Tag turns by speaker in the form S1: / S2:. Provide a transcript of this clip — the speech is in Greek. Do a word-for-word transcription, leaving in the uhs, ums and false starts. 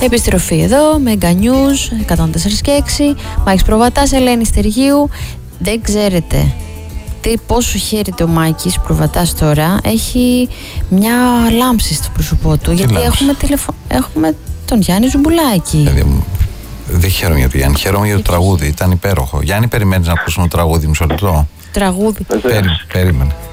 S1: Επιστροφή εδώ με Mega News εκατόν τέσσερα και έξι. Μάκης Προβατάς, Ελένη Στεργίου. Δεν ξέρετε τι, πόσο χαίρεται ο Μάκης Προβατάς τώρα. Έχει μια λάμψη στο πρόσωπό του. Τι γιατί έχουμε, τηλεφο... έχουμε τον Γιάννη Ζουμπουλάκη.
S2: Δηλαδή, δεν χαίρομαι για το Γιάννη, χαίρομαι για το τραγούδι. Ήταν υπέροχο. Γιάννη, περιμένεις να ακούσουμε το τραγούδι, μισό λεπτό?
S1: Τραγούδι.
S2: Περί, περίμενε.